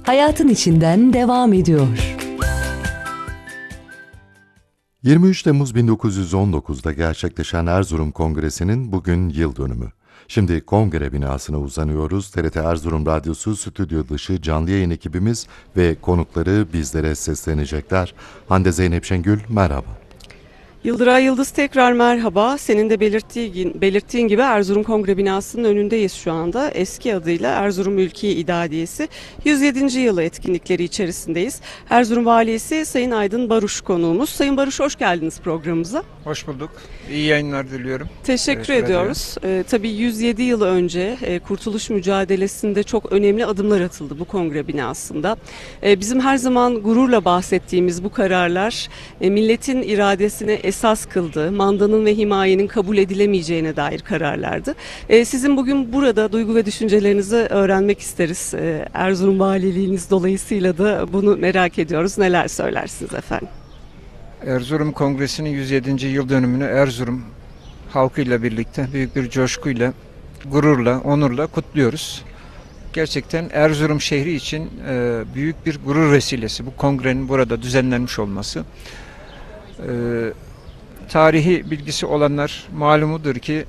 hayatın içinden devam ediyor. 23 Temmuz 1919'da gerçekleşen Erzurum Kongresi'nin bugün yıl dönümü. Şimdi kongre binasına uzanıyoruz. TRT Erzurum Radyosu stüdyo dışı canlı yayın ekibimiz ve konukları bizlere seslenecekler. Hande Zeynep Şengül, merhaba. Yıldıray Yıldız tekrar merhaba. Senin de belirttiğin gibi Erzurum Kongre binasının önündeyiz şu anda. Eski adıyla Erzurum Mülki İdadiyesi 107. yılı etkinlikleri içerisindeyiz. Erzurum Valisi Sayın Aydın Baruş konuğumuz. Sayın Baruş, hoş geldiniz programımıza. Hoş bulduk. İyi yayınlar diliyorum. Teşekkür ediyoruz. Tabii 107 yıl önce Kurtuluş mücadelesinde çok önemli adımlar atıldı bu kongre binasında. Bizim her zaman gururla bahsettiğimiz bu kararlar milletin iradesine esas kıldı. Mandanın ve himayenin kabul edilemeyeceğine dair kararlardı. Sizin bugün burada duygu ve düşüncelerinizi öğrenmek isteriz. Erzurum Valiliğiniz dolayısıyla da bunu merak ediyoruz. Neler söylersiniz efendim? Erzurum Kongresi'nin 107. yıl dönümünü Erzurum halkıyla birlikte büyük bir coşkuyla, gururla, onurla kutluyoruz. Gerçekten Erzurum şehri için büyük bir gurur vesilesi bu kongrenin burada düzenlenmiş olması. Tarihi bilgisi olanlar malumudur ki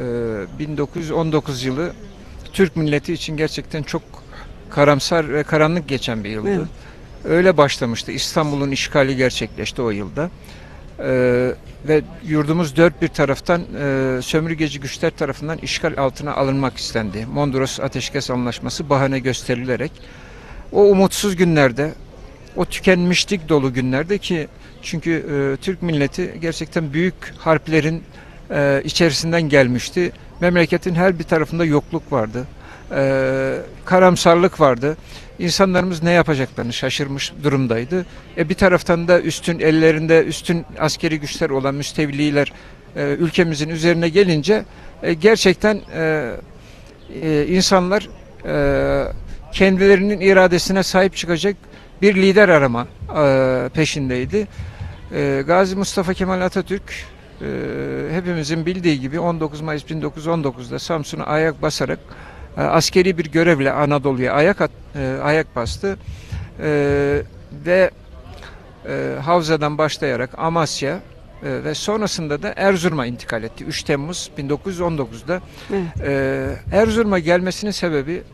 1919 yılı Türk milleti için gerçekten çok karamsar ve karanlık geçen bir yıldı. Evet. Öyle başlamıştı. İstanbul'un işgali gerçekleşti o yılda. Ve yurdumuz dört bir taraftan sömürgeci güçler tarafından işgal altına alınmak istendi. Mondros Ateşkes Anlaşması bahane gösterilerek o umutsuz günlerde, o tükenmişlik dolu günlerde ki çünkü Türk milleti gerçekten büyük harplerin içerisinden gelmişti. Memleketin her bir tarafında yokluk vardı. Karamsarlık vardı. İnsanlarımız ne yapacaklarını şaşırmış durumdaydı. Bir taraftan da ellerinde üstün askeri güçler olan müstevliler ülkemizin üzerine gelince gerçekten insanlar kendilerinin iradesine sahip çıkacak bir lider arama peşindeydi. Gazi Mustafa Kemal Atatürk hepimizin bildiği gibi 19 Mayıs 1919'da Samsun'a ayak basarak askeri bir görevle Anadolu'ya ayak bastı ve Havza'dan başlayarak Amasya ve sonrasında da Erzurum'a intikal etti. 3 Temmuz 1919'da. Erzurum'a gelmesinin sebebi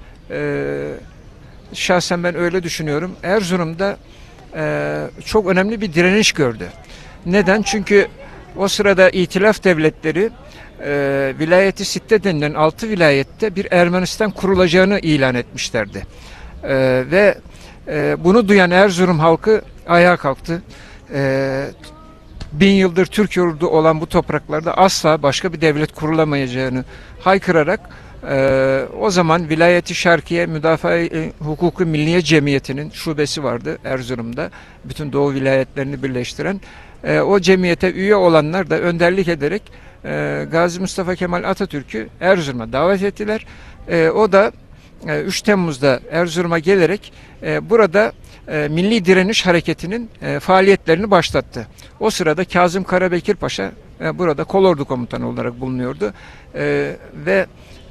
şahsen ben öyle düşünüyorum. Erzurum'da çok önemli bir direniş gördü. Neden? Çünkü o sırada İtilaf devletleri vilayeti Sitte denilen 6 vilayette bir Ermenistan kurulacağını ilan etmişlerdi. Ve bunu duyan Erzurum halkı ayağa kalktı. 1000 yıldır Türk yurdu olan bu topraklarda asla başka bir devlet kurulamayacağını haykırarak o zaman Vilayeti Şarkiye Müdafaa Hukuku Milliye Cemiyeti'nin şubesi vardı Erzurum'da. Bütün Doğu vilayetlerini birleştiren. O cemiyete üye olanlar da önderlik ederek Gazi Mustafa Kemal Atatürk'ü Erzurum'a davet ettiler. O da 3 Temmuz'da Erzurum'a gelerek burada Milli Direniş Hareketi'nin faaliyetlerini başlattı. O sırada Kazım Karabekir Paşa burada kolordu komutanı olarak bulunuyordu. Ve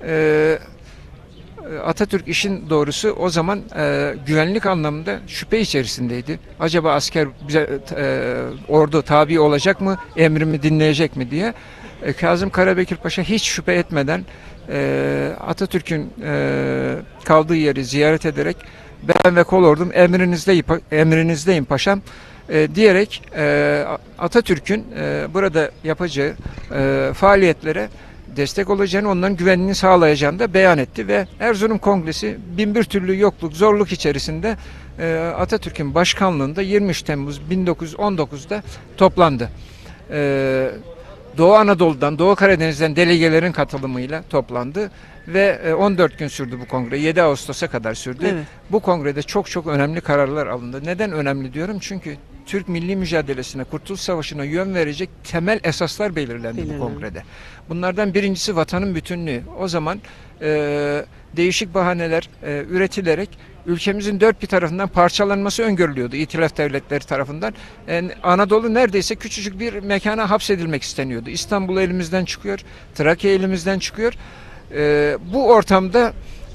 Atatürk işin doğrusu o zaman güvenlik anlamında şüphe içerisindeydi. Acaba asker bize ordu tabi olacak mı, emrimi dinleyecek mi diye. Kazım Karabekir Paşa hiç şüphe etmeden Atatürk'ün kaldığı yeri ziyaret ederek ben ve kolordum emrinizdeyim paşam diyerek Atatürk'ün burada yapacağı faaliyetlere destek olacağını, onların güvenliğini sağlayacağını da beyan etti ve Erzurum Kongresi binbir türlü yokluk, zorluk içerisinde Atatürk'ün başkanlığında 23 Temmuz 1919'da toplandı. Doğu Anadolu'dan, Doğu Karadeniz'den delegelerin katılımıyla toplandı ve 14 gün sürdü bu kongre. 7 Ağustos'a kadar sürdü. Evet. Bu kongrede çok önemli kararlar alındı. Neden önemli diyorum? Çünkü Türk milli mücadelesine, Kurtuluş Savaşı'na yön verecek temel esaslar belirlendi bu kongrede. Bunlardan birincisi vatanın bütünlüğü. O zaman değişik bahaneler üretilerek ülkemizin dört bir tarafından parçalanması öngörülüyordu İtilaf devletleri tarafından. Anadolu neredeyse küçücük bir mekana hapsedilmek isteniyordu. İstanbul elimizden çıkıyor, Trakya elimizden çıkıyor. Bu ortamda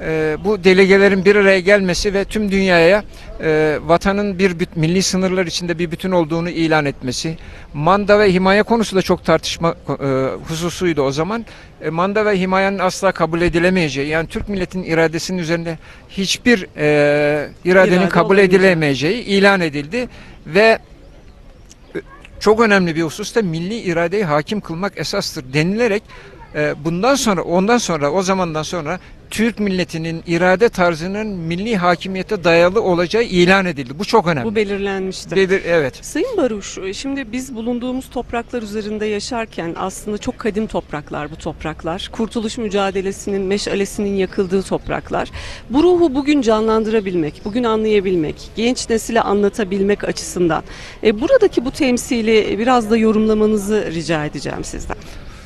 bu delegelerin bir araya gelmesi ve tüm dünyaya vatanın milli sınırlar içinde bir bütün olduğunu ilan etmesi. Manda ve himaye konusu da çok tartışma hususuydu o zaman. Manda ve himayenin asla kabul edilemeyeceği, yani Türk milletinin iradesinin üzerinde hiçbir iradenin İrade kabul olamayacak. edilemeyeceği ilan edildi ve çok önemli bir hususta milli iradeyi hakim kılmak esastır denilerek ondan sonra o zamandan sonra Türk milletinin irade tarzının milli hakimiyete dayalı olacağı ilan edildi. Bu çok önemli. Bu belirlenmişti. Evet. Sayın Baruş, şimdi biz bulunduğumuz topraklar üzerinde yaşarken aslında çok kadim topraklar bu topraklar. Kurtuluş mücadelesinin meşalesinin yakıldığı topraklar. Bu ruhu bugün canlandırabilmek, bugün anlayabilmek, genç nesile anlatabilmek açısından buradaki bu temsili biraz da yorumlamanızı rica edeceğim sizden.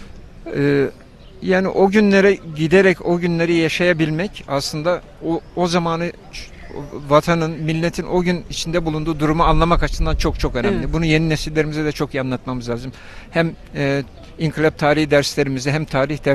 Yani o günlere giderek o günleri yaşayabilmek aslında o zamanı vatanın, milletin o gün içinde bulunduğu durumu anlamak açısından çok çok önemli. Evet. Bunu yeni nesillerimize de çok iyi anlatmamız lazım. Hem inkılap tarihi derslerimizde hem tarih